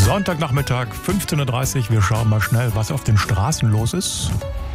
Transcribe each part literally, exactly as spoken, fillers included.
Sonntagnachmittag, fünfzehn Uhr dreißig. Wir schauen mal schnell, was auf den Straßen los ist.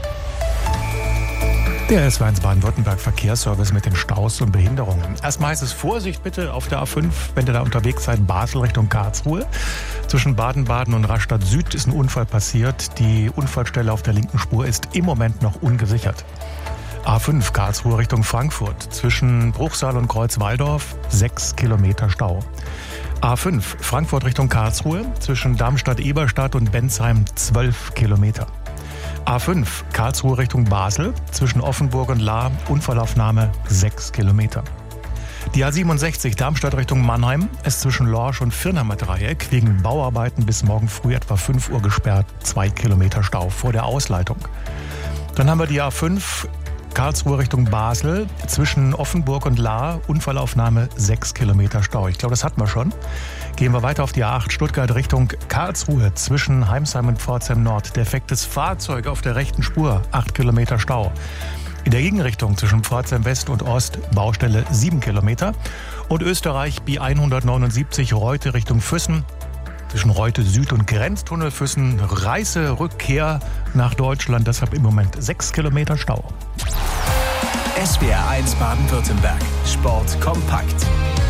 Der S W eins Baden-Württemberg Verkehrsservice mit den Staus und Behinderungen. Erstmal heißt es Vorsicht bitte auf der A fünf, wenn ihr da unterwegs seid, Basel Richtung Karlsruhe. Zwischen Baden-Baden und Rastatt Süd ist ein Unfall passiert. Die Unfallstelle auf der linken Spur ist im Moment noch ungesichert. A fünf Karlsruhe Richtung Frankfurt. Zwischen Bruchsal und Kreuzwaldorf sechs Kilometer Stau. A fünf Frankfurt Richtung Karlsruhe. Zwischen Darmstadt-Eberstadt und Bensheim zwölf Kilometer. A fünf Karlsruhe Richtung Basel, zwischen Offenburg und Lahr, Unfallaufnahme sechs Kilometer. Die A siebenundsechzig Darmstadt Richtung Mannheim ist zwischen Lorsch und Firnheimer Dreieck wegen Bauarbeiten bis morgen früh etwa fünf Uhr gesperrt, zwei Kilometer Stau vor der Ausleitung. Dann haben wir die A fünf Karlsruhe Richtung Basel, zwischen Offenburg und Lahr, Unfallaufnahme sechs Kilometer Stau. Ich glaube, das hatten wir schon. Gehen wir weiter auf die A acht Stuttgart Richtung Karlsruhe, zwischen Heimsheim und Pforzheim Nord. Defektes Fahrzeug auf der rechten Spur, acht Kilometer Stau. In der Gegenrichtung zwischen Pforzheim West und Ost, Baustelle sieben Kilometer. Und Österreich B hundertneunundsiebzig Reute Richtung Füssen. Zwischen Reute Süd und Grenztunnel Füssen, Reiserückkehr nach Deutschland, deshalb im Moment sechs Kilometer Stau. S W R eins Baden-Württemberg. Sport kompakt.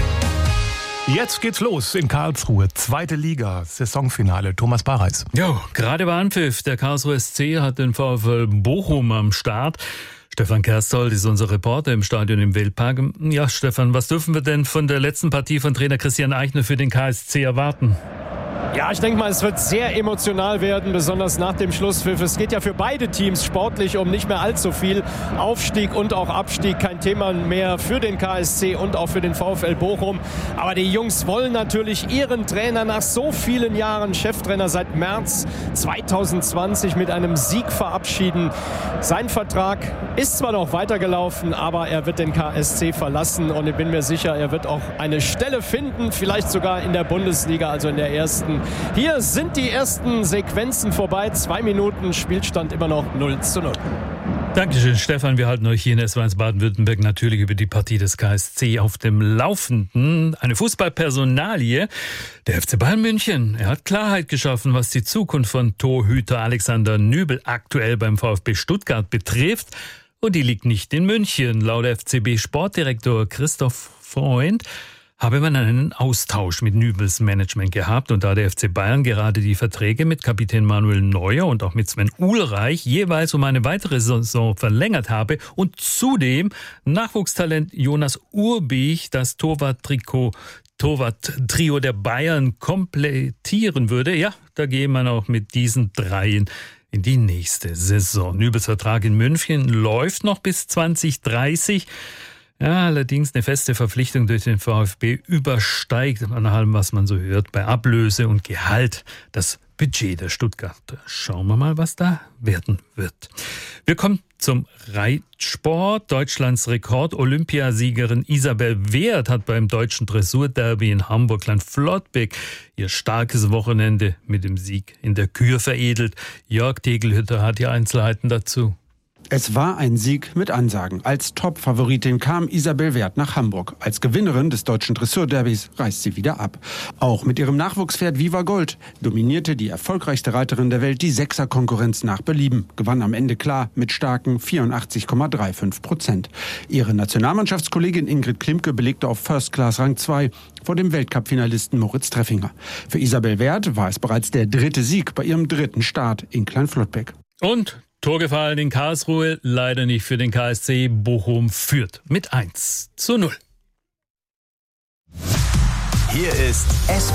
Jetzt geht's los in Karlsruhe. Zweite Liga, Saisonfinale. Thomas Barreis. Jo, gerade war Anpfiff. Der Karlsruhe S C hat den VfL Bochum am Start. Stefan Kerstold ist unser Reporter im Stadion im Weltpark. Ja, Stefan, was dürfen wir denn von der letzten Partie von Trainer Christian Eichner für den K S C erwarten? Ja, ich denke mal, es wird sehr emotional werden, besonders nach dem Schlusspfiff. Es geht ja für beide Teams sportlich um nicht mehr allzu viel. Aufstieg und auch Abstieg, kein Thema mehr für den K S C und auch für den VfL Bochum. Aber die Jungs wollen natürlich ihren Trainer nach so vielen Jahren, Cheftrainer seit März zweitausendzwanzig, mit einem Sieg verabschieden. Sein Vertrag ist zwar noch weitergelaufen, aber er wird den K S C verlassen und ich bin mir sicher, er wird auch eine Stelle finden, vielleicht sogar in der Bundesliga, also in der ersten. Hier sind die ersten Sequenzen vorbei. Zwei Minuten, Spielstand immer noch null zu null. Dankeschön, Stefan. Wir halten euch hier in S W eins Baden-Württemberg natürlich über die Partie des K S C auf dem Laufenden. Eine Fußballpersonalie, der F C Bayern München. Er hat Klarheit geschaffen, was die Zukunft von Torhüter Alexander Nübel aktuell beim VfB Stuttgart betrifft. Und die liegt nicht in München. Laut F C B-Sportdirektor Christoph Freund habe man einen Austausch mit Nübels Management gehabt. Und da der F C Bayern gerade die Verträge mit Kapitän Manuel Neuer und auch mit Sven Ulreich jeweils um eine weitere Saison verlängert habe und zudem Nachwuchstalent Jonas Urbich das Torwart-Trikot Torwart-Trio der Bayern komplettieren würde, ja, da gehe man auch mit diesen dreien in die nächste Saison. Nübels Vertrag in München läuft noch bis zwanzig dreißig. Ja, allerdings eine feste Verpflichtung durch den VfB übersteigt, an allem, was man so hört, bei Ablöse und Gehalt das Budget der Stuttgarter. Schauen wir mal, was da werden wird. Wir kommen zum Reitsport. Deutschlands Rekord-Olympiasiegerin Isabel Wert hat beim deutschen Dressurderby in Hamburg-Land-Flottbek ihr starkes Wochenende mit dem Sieg in der Kür veredelt. Jörg Tegelhütter hat die Einzelheiten dazu. Es war ein Sieg mit Ansagen. Als Top-Favoritin kam Isabel Wert nach Hamburg. Als Gewinnerin des deutschen Dressurderbys reist sie wieder ab. Auch mit ihrem Nachwuchspferd Viva Gold dominierte die erfolgreichste Reiterin der Welt die Sechser-Konkurrenz nach Belieben. Gewann am Ende klar mit starken vierundachtzig Komma fünfunddreißig Prozent. Ihre Nationalmannschaftskollegin Ingrid Klimke belegte auf First Class Rang zwei vor dem Weltcup-Finalisten Moritz Treffinger. Für Isabel Wert war es bereits der dritte Sieg bei ihrem dritten Start in Klein-Flottbek. Und Torgefallen in Karlsruhe, leider nicht für den K S C. Bochum führt mit eins zu null. Hier ist S